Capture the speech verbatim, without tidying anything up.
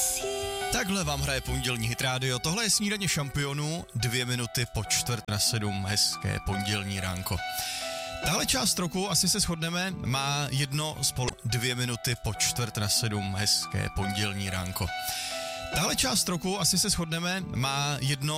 Takhle vám hraje pondělní Hit Radio. Tohle je Snídaně šampionů, dvě minuty po čtvrt na sedm, hezké pondělní ránko. Tahle část roku, asi se shodneme, má jedno spolu dvě minuty po čtvrt na sedm, hezké pondělní ránko. Tahle část roku, asi se shodneme, má jedno